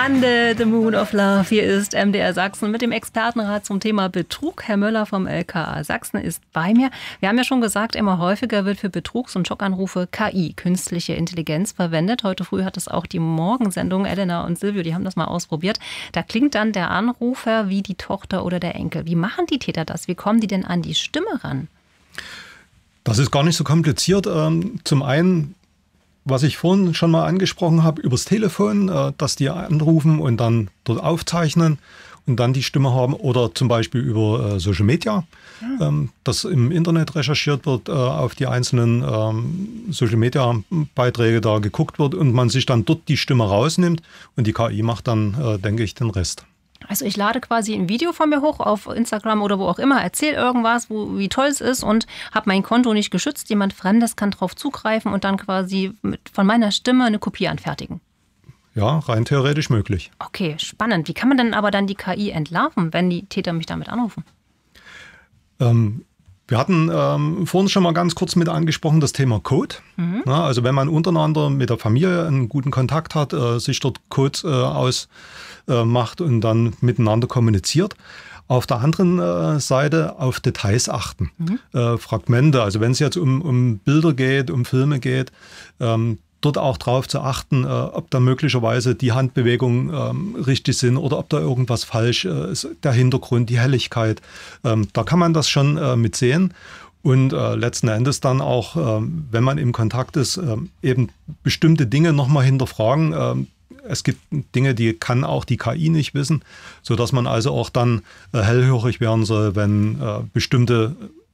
Under the Moon of Love. Hier ist MDR Sachsen mit dem Expertenrat zum Thema Betrug. Herr Möller vom LKA Sachsen ist bei mir. Wir haben ja schon gesagt, immer häufiger wird für Betrugs- und Schockanrufe KI, künstliche Intelligenz, verwendet. Heute früh hat es auch die Morgensendung, Elena und Silvio, die haben das mal ausprobiert. Da klingt dann der Anrufer wie die Tochter oder der Enkel. Wie machen die Täter das? Wie kommen die denn an die Stimme ran? Das ist gar nicht so kompliziert. Zum einen, was ich vorhin schon mal angesprochen habe, übers Telefon, dass die anrufen und dann dort aufzeichnen und dann die Stimme haben. Oder zum Beispiel über Social Media, dass im Internet recherchiert wird, auf die einzelnen Social Media Beiträge da geguckt wird und man sich dann dort die Stimme rausnimmt und die KI macht dann, denke ich, den Rest. Also ich lade quasi ein Video von mir hoch auf Instagram oder wo auch immer, erzähle irgendwas, wie toll es ist und habe mein Konto nicht geschützt. Jemand Fremdes kann drauf zugreifen und dann quasi von meiner Stimme eine Kopie anfertigen. Ja, rein theoretisch möglich. Okay, spannend. Wie kann man denn aber dann die KI entlarven, wenn die Täter mich damit anrufen? Wir hatten vorhin schon mal ganz kurz mit angesprochen, das Thema Code. Na, also wenn man untereinander mit der Familie einen guten Kontakt hat, sich dort Codes ausmacht und dann miteinander kommuniziert. Auf der anderen Seite auf Details achten. Fragmente, also wenn es jetzt um Bilder geht, um Filme geht, dort auch drauf zu achten, ob da möglicherweise die Handbewegungen richtig sind oder ob da irgendwas falsch ist, der Hintergrund, die Helligkeit. Da kann man das schon mit sehen und letzten Endes dann auch, wenn man im Kontakt ist, eben bestimmte Dinge nochmal hinterfragen. Es gibt Dinge, die kann auch die KI nicht wissen, sodass man also auch dann hellhörig werden soll, wenn bestimmte